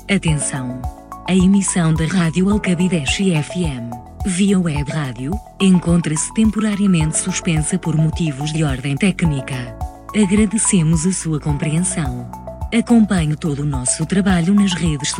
Atenção! A emissão da Rádio Alcabideche FM, via web rádio, encontra-se temporariamente suspensa por motivos de ordem técnica. Agradecemos a sua compreensão. Acompanhe todo o nosso trabalho nas redes sociais.